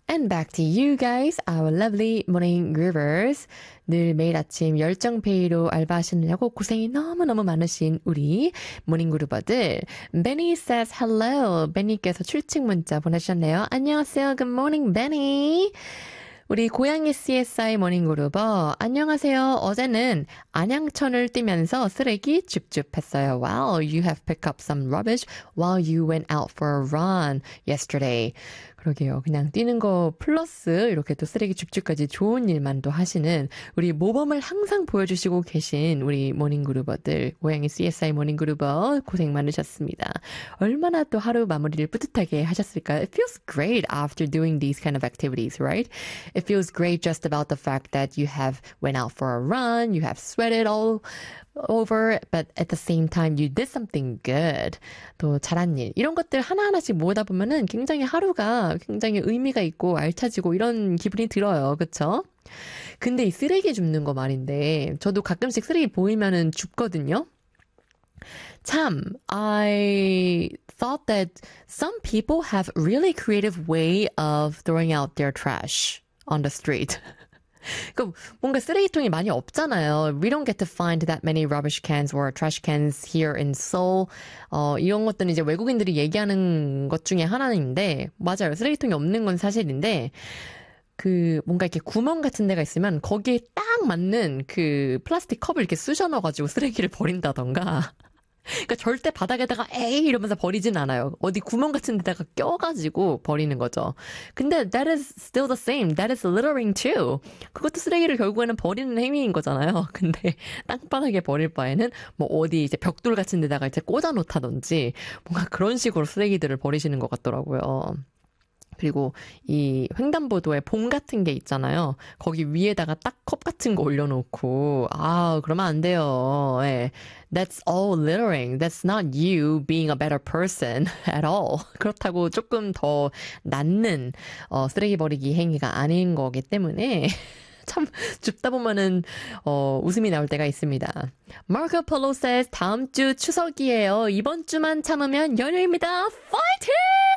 And back to you guys, our lovely morning groovers. 늘 매일 아침 열정페이로 알바하시느냐고 고생이 너무너무 많으신 우리 모닝 그루버들. Benny says hello. Benny께서 출첵 문자 보내주셨네요. 안녕하세요. Good morning, Benny. 우리 고양이 CSI 모닝그루버 안녕하세요. 어제는 안양천을 뛰면서 쓰레기 줍줍했어요. Wow, you have picked up some rubbish while you went out for a run yesterday. 그러게요. 그냥 뛰는 거 플러스 이렇게 또 쓰레기 줍줍까지 좋은 일만 또 하시는 우리 모범을 항상 보여주시고 계신 우리 모닝그루버들, 고양이 CSI 모닝그루버 고생 많으셨습니다. 얼마나 또 하루 마무리를 뿌듯하게 하셨을까요? It feels great after doing these kind of activities, right? It feels great just about the fact that you have went out for a run, you have sweated all over, but at the same time you did something good. 또 잘한 일. 이런 것들 하나하나씩 모으다 보면은 굉장히 하루가 굉장히 의미가 있고 알차지고 이런 기분이 들어요. 그쵸? 근데 이 쓰레기 줍는 거 말인데 저도 가끔씩 쓰레기 보이면은 줍거든요. 참, I thought that some people have really creative way of throwing out their trash on the street. 그 뭔가 쓰레기통이 많이 없잖아요. We don't get to find that many rubbish cans or trash cans here in Seoul. 이런 것들은 이제 외국인들이 얘기하는 것 중에 하나인데 맞아요. 쓰레기통이 없는 건 사실인데 그 뭔가 이렇게 구멍 같은 데가 있으면 거기에 딱 맞는 그 플라스틱 컵을 이렇게 쑤셔 넣어가지고 쓰레기를 버린다던가. 그러니까 절대 바닥에다가 에이 이러면서 버리진 않아요. 어디 구멍 같은 데다가 껴가지고 버리는 거죠. 근데 that is still the same. That is littering too. 그것도 쓰레기를 결국에는 버리는 행위인 거잖아요. 근데 땅바닥에 버릴 바에는 뭐 어디 이제 벽돌 같은 데다가 이제 꽂아 놓다든지 뭔가 그런 식으로 쓰레기들을 버리시는 것 같더라고요. 그리고 이 횡단보도에 봉 같은 게 있잖아요. 거기 위에다가 딱 컵 같은 거 올려놓고 그러면 안 돼요. 예. That's all littering. That's not you being a better person at all. 그렇다고 조금 더 낫는 쓰레기 버리기 행위가 아닌 거기 때문에 참 줍다 보면은 웃음이 나올 때가 있습니다. Marco Polo says 다음 주 추석이에요. 이번 주만 참으면 연휴입니다. Fighting!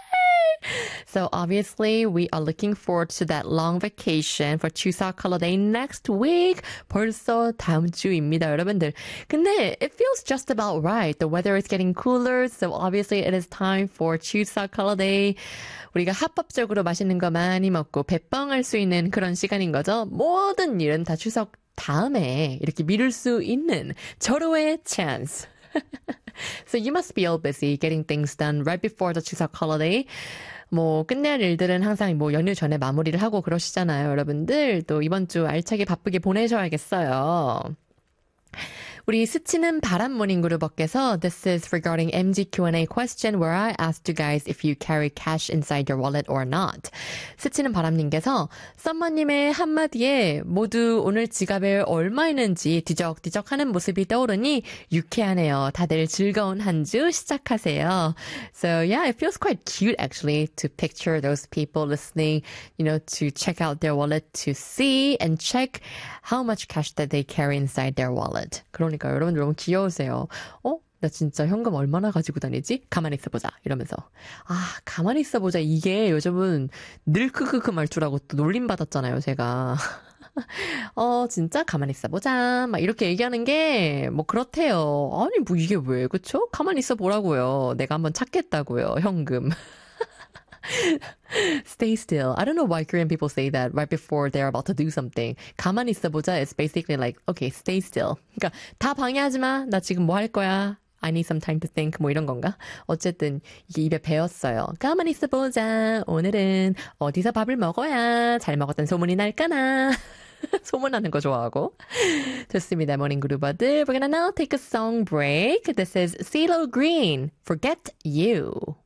So obviously we are looking forward to that long vacation for Chuseok holiday next week. 벌써 다음 주입니다, 여러분들. 근데 it feels just about right. The weather is getting cooler, so obviously it is time for Chuseok holiday. 우리가 합법적으로 맛있는 거 많이 먹고 배뻥할 수 있는 그런 시간인 거죠. 모든 일은 다 추석 다음에 이렇게 미룰 수 있는 절호의 chance. So you must be all busy getting things done right before the 추석 holiday. 뭐 끝내야 할 일들은 항상 뭐 연휴 전에 마무리를 하고 그러시잖아요, 여러분들. 또 이번 주 알차게 바쁘게 보내셔야겠어요. 우리 스치는 바람 모닝그룹께서 This is regarding MG Q&A question where I asked you guys if you carry cash inside your wallet or not. 스치는 바람님께서 썸머님의 한마디에 모두 오늘 지갑에 얼마 있는지 뒤적뒤적 하는 모습이 떠오르니 유쾌하네요. 다들 즐거운 한 주 시작하세요. So yeah, it feels quite cute actually to picture those people listening, to check out their wallet to see and check how much cash that they carry inside their wallet. 그러니까 여러분들 너무 귀여우세요. 나 진짜 현금 얼마나 가지고 다니지? 가만히 있어보자. 이러면서. 가만히 있어보자. 이게 요즘은 늘 크크크 말투라고 또 놀림받았잖아요, 제가. 진짜 가만히 있어보자. 막 이렇게 얘기하는 게 뭐 그렇대요. 아니 뭐 이게 왜 그쵸? 가만히 있어보라고요. 내가 한번 찾겠다고요. 현금. Stay still. I don't know why Korean people say that right before they're about to do something. 가만히 있어보자. It's basically like, okay, stay still. 그러니까 다 방해하지 마. 나 지금 뭐 할 거야. I need some time to think. 뭐 이런 건가? 어쨌든 이게 입에 배었어요. 가만히 있어보자. 오늘은 어디서 밥을 먹어야 잘 먹었던 소문이 날까나. 소문나는 거 좋아하고. 좋습니다. 모닝 그루버들. We're gonna now take a song break. This is CeeLo Green. Forget You.